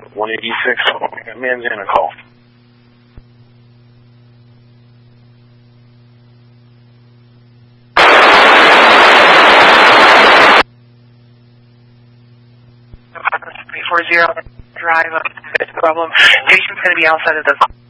186, Manzana call. Drive, problem. Patient's going to be outside of the